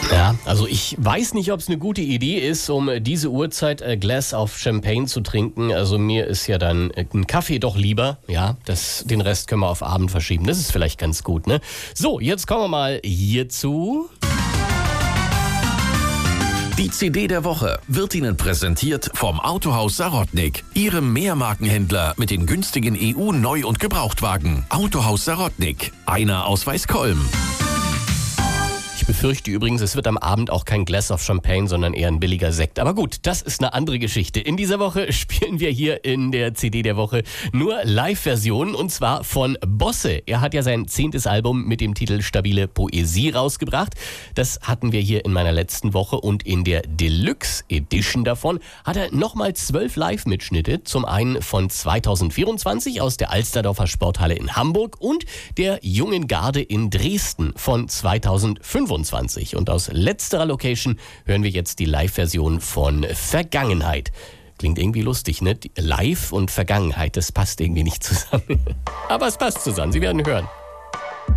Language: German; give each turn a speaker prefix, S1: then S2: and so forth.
S1: Ja, also ich weiß nicht, ob es eine gute Idee ist, um diese Uhrzeit a Glass of Champagne zu trinken. Also mir ist ja dann ein Kaffee doch lieber. Ja, den Rest können wir auf Abend verschieben. Das ist vielleicht ganz gut, ne? So, jetzt kommen wir mal hierzu.
S2: Die CD der Woche wird Ihnen präsentiert vom Autohaus Sarotnik, Ihrem Mehrmarkenhändler mit den günstigen EU-Neu- und Gebrauchtwagen. Autohaus Sarotnik, einer aus Weißkolm.
S1: Ich befürchte übrigens, es wird am Abend auch kein Glass of Champagne, sondern eher ein billiger Sekt. Aber gut, das ist eine andere Geschichte. In dieser Woche spielen wir hier in der CD der Woche nur Live-Versionen, und zwar von Bosse. Er hat ja sein 10. Album mit dem Titel Stabile Poesie rausgebracht. Das hatten wir hier in meiner letzten Woche, und in der Deluxe Edition davon hat er nochmal 12 Live-Mitschnitte. Zum einen von 2024 aus der Alsterdorfer Sporthalle in Hamburg und der Jungen Garde in Dresden von 2025. Und aus letzterer Location hören wir jetzt die Live-Version von Vergangenheit. Klingt irgendwie lustig, ne? Live und Vergangenheit, das passt irgendwie nicht zusammen. Aber es passt zusammen, Sie werden hören.